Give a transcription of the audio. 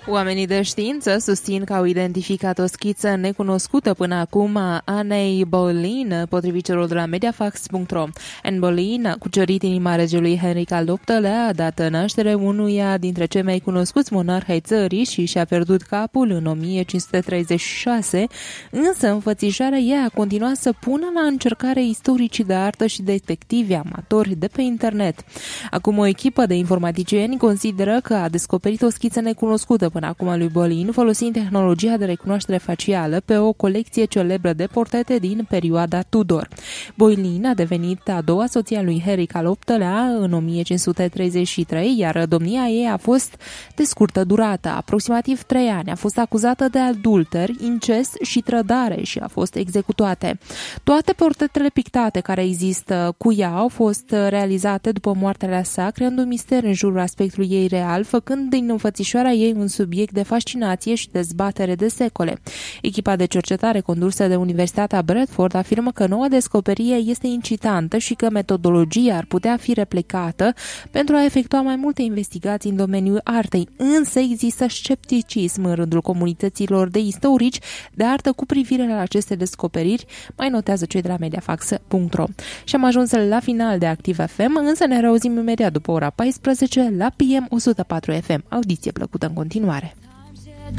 Oamenii de știință susțin că au identificat o schiță necunoscută până acum a Annei Boleyn, potrivit celor de la Mediafax.ro. Anne Boleyn a cucerit inima regelui Henric al VIII-lea, a dat naștere unuia dintre cei mai cunoscuți monarhi ai țării și și-a pierdut capul în 1536, însă înfățișarea ei a continuat să pună la încercare istoricii de artă și detectivi amatori de pe internet. Acum o echipă de informaticieni consideră că a descoperit o schiță necunoscută până acum lui Boleyn, folosind tehnologia de recunoaștere facială pe o colecție celebră de portrete din perioada Tudor. Boleyn a devenit a doua soție a lui Henric al VIII-lea în 1533, iar domnia ei a fost de scurtă durată, aproximativ 3 ani. A fost acuzată de adulter, incest și trădare și a fost executoare. Toate portretele pictate care există cu ea au fost realizate după moartea sa, creând un mister în jurul aspectului ei real, făcând din înfățișoarea ei un subiect de fascinație și dezbatere de secole. Echipa de cercetare condusă de Universitatea Bradford afirmă că noua descoperire este incitantă și că metodologia ar putea fi replicată pentru a efectua mai multe investigații în domeniul artei, însă există scepticism în rândul comunităților de istorici de artă cu privire la aceste descoperiri, mai notează cei de la Mediafax.ro. Și am ajuns la final de Activ FM, însă ne reauzim imediat după ora 14 la PM 104 FM. Audiție plăcută în continuare!